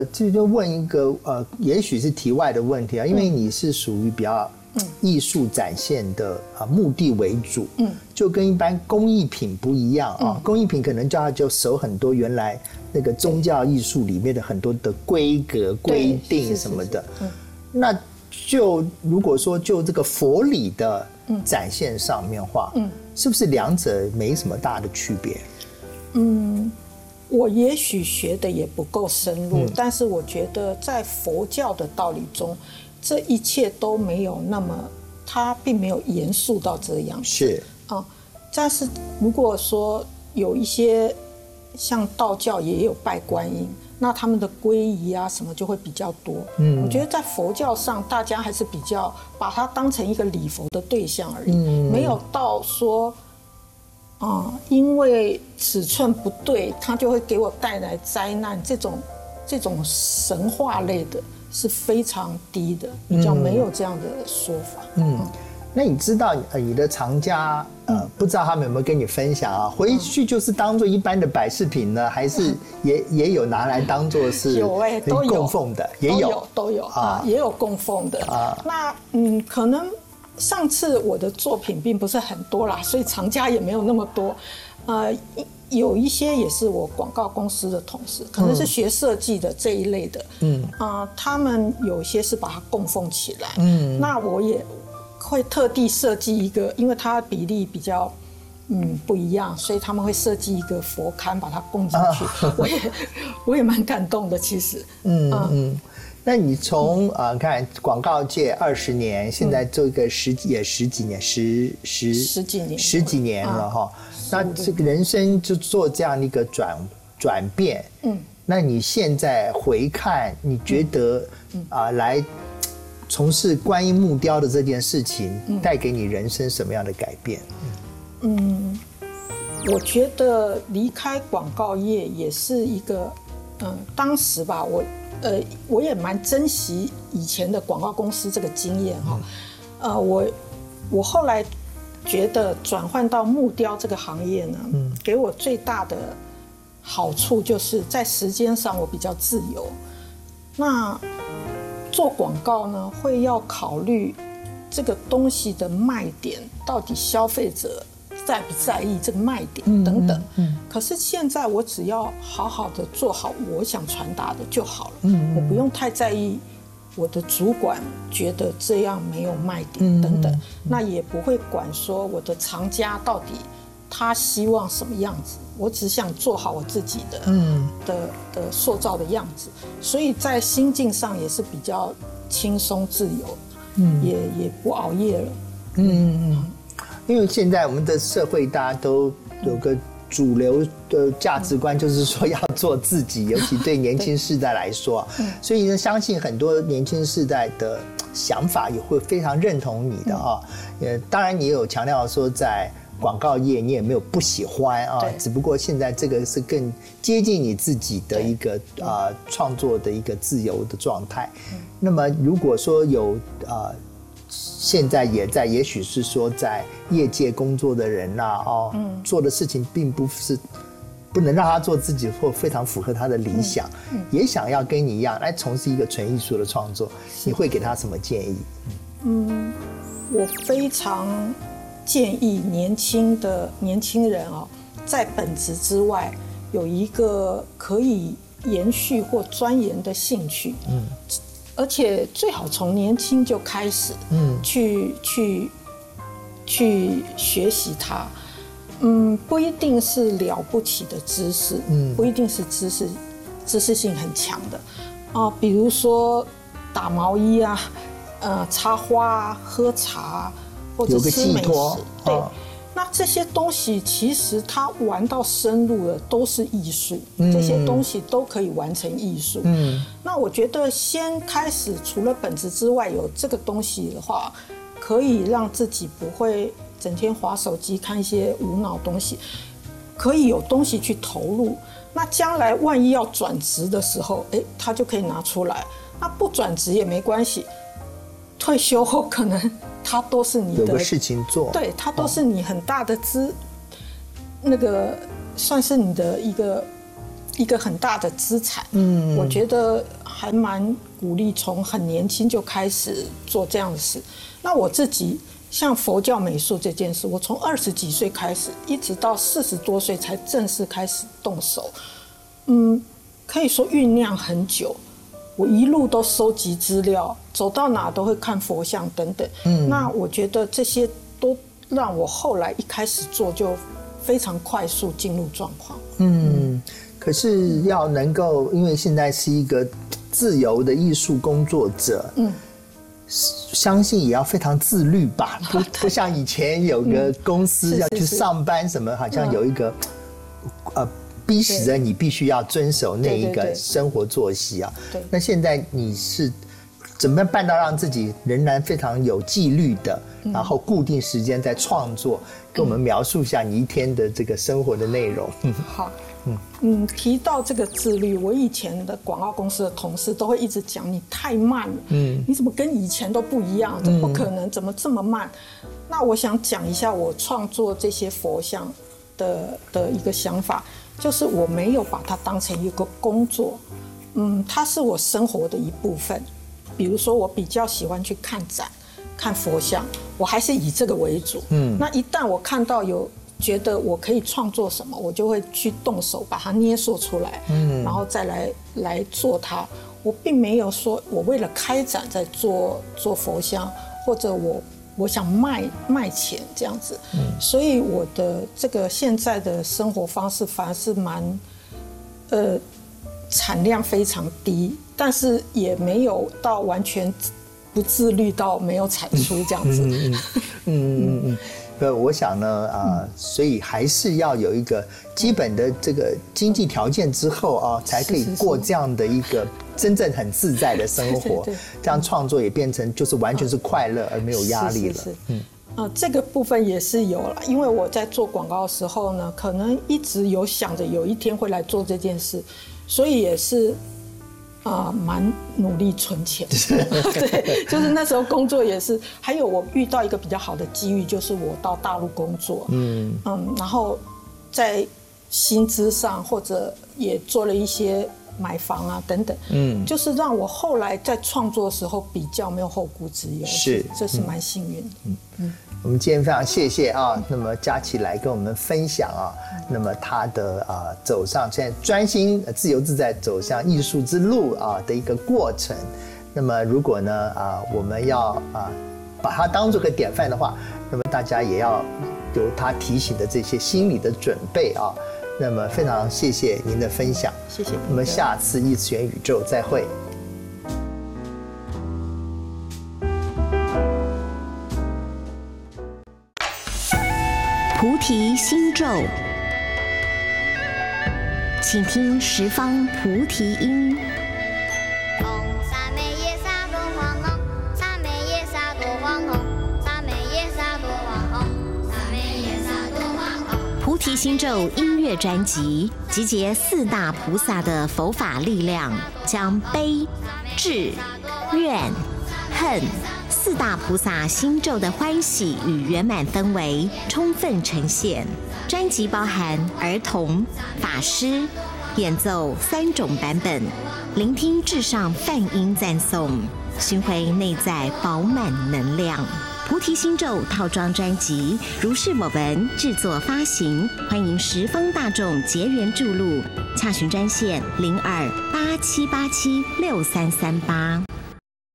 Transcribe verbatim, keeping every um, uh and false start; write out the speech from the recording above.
这就问一个呃，也许是题外的问题啊，因为你是属于比较艺术展现的啊、呃、目的为主，嗯，就跟一般工艺品不一样啊、嗯，工艺品可能叫它就守很多原来那个宗教艺术里面的很多的规格规定什么的，嗯，那就如果说就这个佛理的展现上面的话，嗯，是不是两者没什么大的区别？嗯。 我也许学的也不够深入、嗯，但是我觉得在佛教的道理中，这一切都没有那么，它并没有严肃到这样。 是啊，但是如果说有一些像道教也有拜观音，那他们的皈依啊什么就会比较多。嗯，我觉得在佛教上，大家还是比较把它当成一个礼佛的对象而已，嗯、没有到说。啊、嗯，因为尺寸不对，它就会给我带来灾难。这种这种神话类的是非常低的，比较没有这样的说法。嗯，嗯那你知道呃你的藏家呃、嗯，不知道他们有没有跟你分享啊？回去就是当做一般的摆饰品呢，还是也、嗯、也有拿来当做是有哎、欸，都有供奉的，也有都有啊，也有供奉的啊。那嗯，可能。上次我的作品并不是很多啦，所以藏家也没有那么多。呃，有一些也是我广告公司的同事，可能是学设计的这一类的。嗯，啊、呃，他们有些是把它供奉起来。嗯，那我也会特地设计一个，因为它比例比较嗯不一样，所以他们会设计一个佛龛把它供进去。啊、我也我也蛮感动的，其实。嗯嗯。 嗯那你从呃看广告界二十年，现在这个十也十几年，十十十几年十几年了哈、啊。那这个人生就做这样的一个转转变，嗯，那你现在回看，你觉得啊、呃、来从事观音木雕的这件事情，带给你人生什么样的改变？ 嗯，我觉得离开广告业也是一个，嗯，当时吧，我。呃，我也蛮珍惜以前的广告公司这个经验哈。呃，我我后来觉得转换到木雕这个行业呢，嗯，给我最大的好处就是在时间上我比较自由。那做广告呢，会要考虑这个东西的卖点，到底消费者在不在意这个卖点等等、嗯嗯嗯、可是现在我只要好好的做好我想传达的就好了、嗯嗯、我不用太在意我的主管觉得这样没有卖点等等、嗯嗯、那也不会管说我的藏家到底他希望什么样子，我只想做好我自己的、嗯、的, 的塑造的样子，所以在心境上也是比较轻松自由、嗯、也, 也不熬夜了。嗯嗯嗯因为现在我们的社会大家都有个主流的价值观，就是说要做自己，尤其对年轻世代来说，所以呢，相信很多年轻世代的想法也会非常认同你的啊。呃，当然你也有强调说，在广告业你也没有不喜欢啊，只不过现在这个是更接近你自己的一个呃创作的一个自由的状态。那么如果说有呃。现在也在，也许是说在业界工作的人呐、啊，哦、嗯，做的事情并不是不能让他做自己，或非常符合他的理想，嗯嗯、也想要跟你一样来从事一个纯艺术的创作，你会给他什么建议？ 嗯，我非常建议年轻的年轻人哦，在本职之外有一个可以延续或钻研的兴趣，嗯。而且最好从年轻就开始，嗯，去去去学习它，嗯，不一定是了不起的知识，嗯，不一定是知识知识性很强的，啊、呃，比如说打毛衣啊，呃，插花啊，喝茶啊，或者吃美食，对。哦那这些东西其实它玩到深入的都是艺术、嗯，这些东西都可以完成艺术。嗯，那我觉得先开始除了本质之外有这个东西的话，可以让自己不会整天滑手机看一些无脑东西，可以有东西去投入。那将来万一要转职的时候，哎，他就可以拿出来。那不转职也没关系，退休后可能。它都是你的有个事情做， 对，它都是你很大的资，哦、那个算是你的一个一个很大的资产。嗯，我觉得还蛮鼓励从很年轻就开始做这样的事。那我自己像佛教美术这件事，我从二十几岁开始，一直到四十多岁才正式开始动手。嗯，可以说酝酿很久。我一路都收集资料，走到哪都会看佛像等等。嗯，那我觉得这些都让我后来一开始做就非常快速进入状况。嗯， 可是要能够，因为现在是一个自由的艺术工作者，嗯，相信也要非常自律吧，不不像以前有个公司要去上班什么，好像有一个呃。逼使着你必须要遵守那一个生活作息啊。对，那现在你是怎么办到让自己仍然非常有纪律的，嗯、然后固定时间在创作？跟我们描述一下你一天的这个生活的内容。 好，嗯嗯，提到这个自律，我以前的广告公司的同事都会一直讲你太慢了，嗯，你怎么跟以前都不一样？这不可能，怎么这么慢？那我想讲一下我创作这些佛像的的一个想法。就是我没有把它当成一个工作，嗯，它是我生活的一部分。比如说，我比较喜欢去看展、看佛像，我还是以这个为主。嗯，那一旦我看到有觉得我可以创作什么，我就会去动手把它捏塑出来，嗯，然后再来来做它。我并没有说我为了开展在做做佛像，或者我。我想卖卖钱这样子，嗯，所以我的这个现在的生活方式反而是蛮，呃，产量非常低，但是也没有到完全不自律到没有产出这样子。嗯嗯嗯嗯。呃，我想呢，啊、呃，所以还是要有一个基本的这个经济条件之后啊，才可以过这样的一个真正很自在的生活。这样创作也变成就是完全是快乐而没有压力了。是是是嗯， 呃，这个部分也是有了，因为我在做广告的时候呢，可能一直有想着有一天会来做这件事，所以也是。啊，蛮、呃、努力存钱，对，就是那时候工作也是，还有我遇到一个比较好的机遇，就是我到大陆工作，嗯嗯，然后在薪资上或者也做了一些买房啊等等，嗯，就是让我后来在创作的时候比较没有后顾之忧， 是， 这是蛮幸运的，嗯嗯。 我们今天非常谢谢啊，那么佳琪来跟我们分享啊，那么她的啊走上现在专心自由自在走向艺术之路啊的一个过程。那么如果呢啊我们要啊把它当作个典范的话，那么大家也要有她提醒的这些心理的准备啊。那么非常谢谢您的分享， 谢谢。 那么下次异次元宇宙再会。 菩提心咒，请听十方菩提音。菩提心咒音乐专辑集结四大菩萨的佛法力量，将悲、智、怨、恨四大菩萨心咒的欢喜与圆满氛围充分呈现。专辑包含儿童、法师演奏三种版本，聆听至上梵音赞颂，寻回内在饱满能量。菩提心咒套装专辑如是我闻制作发行，欢迎十方大众结缘注入，洽询专线零二八七八七六三三八。